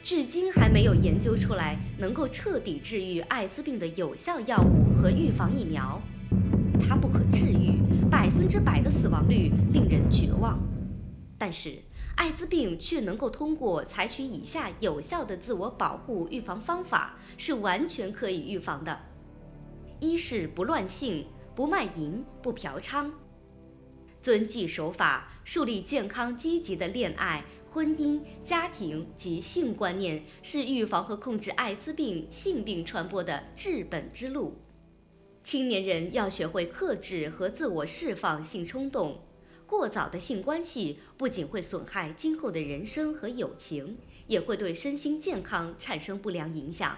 至今还没有研究出来能够彻底治愈艾滋病的有效药物和预防疫苗，它不可治愈，100%的死亡率令人绝望。但是，艾滋病却能够通过采取以下有效的自我保护预防方法，是完全可以预防的。一是不乱性，不卖淫，不嫖娼，遵纪守法，树立健康积极的恋爱、婚姻、家庭及性观念，是预防和控制艾滋病、性病传播的治本之路。青年人要学会克制和自我释放性冲动。过早的性关系不仅会损害今后的人生和友情，也会对身心健康产生不良影响。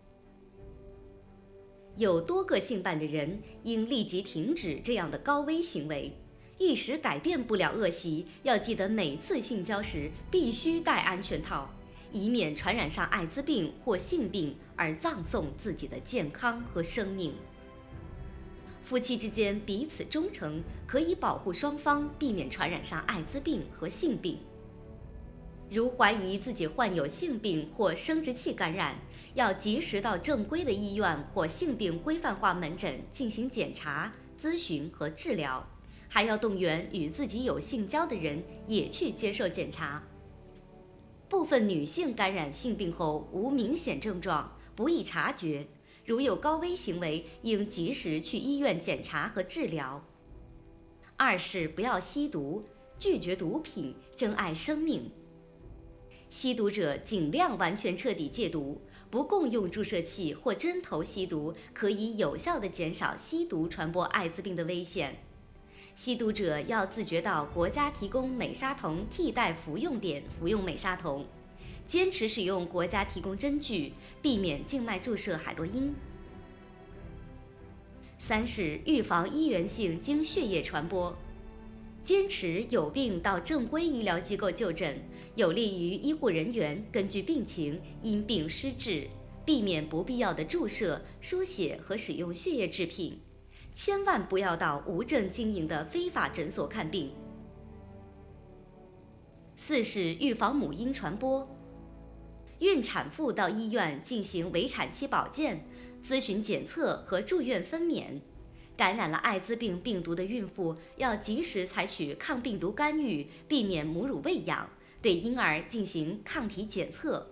有多个性伴的人应立即停止这样的高危行为。一时改变不了恶习，要记得每次性交时必须戴安全套，以免传染上艾滋病或性病而葬送自己的健康和生命。夫妻之间彼此忠诚，可以保护双方避免传染上艾滋病和性病。如怀疑自己患有性病或生殖器感染，要及时到正规的医院或性病规范化门诊进行检查、咨询和治疗，还要动员与自己有性交的人也去接受检查。部分女性感染性病后无明显症状，不易察觉，如有高危行为，应及时去医院检查和治疗。二是不要吸毒，拒绝毒品，珍爱生命。吸毒者尽量完全彻底戒毒，不共用注射器或针头吸毒，可以有效地减少吸毒传播艾滋病的危险。吸毒者要自觉到国家提供美沙酮替代服用点服用美沙酮，坚持使用国家提供针具，避免静脉注射海洛因。三是预防医源性经血液传播，坚持有病到正规医疗机构就诊，有利于医护人员根据病情因病施治，避免不必要的注射、输血和使用血液制品。千万不要到无证经营的非法诊所看病。四是预防母婴传播，孕产妇到医院进行围产期保健、咨询检测和住院分娩。感染了艾滋病病毒的孕妇要及时采取抗病毒干预，避免母乳喂养，对婴儿进行抗体检测。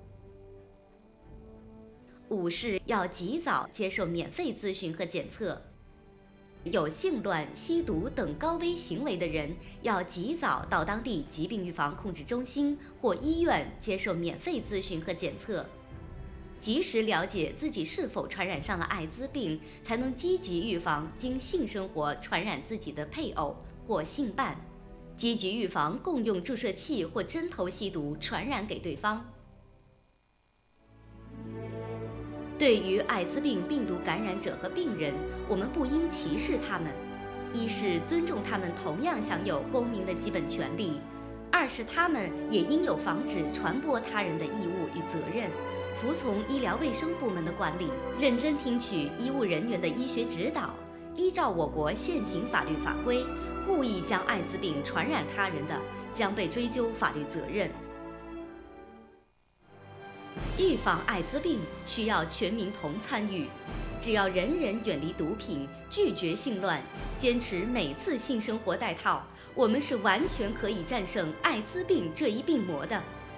五是要及早接受免费咨询和检测。有性乱、吸毒等高危行为的人，要及早到当地疾病预防控制中心或医院接受免费咨询和检测，及时了解自己是否传染上了艾滋病，才能积极预防经性生活传染自己的配偶或性伴，积极预防共用注射器或针头吸毒传染给对方。对于艾滋病病毒感染者和病人，我们不应歧视他们。一是尊重他们同样享有公民的基本权利；二是他们也应有防止传播他人的义务与责任，服从医疗卫生部门的管理，认真听取医务人员的医学指导，依照我国现行法律法规，故意将艾滋病传染他人的，将被追究法律责任。预防艾滋病需要全民同参与，只要人人远离毒品，拒绝性乱，坚持每次性生活戴套，我们是完全可以战胜艾滋病这一病魔的。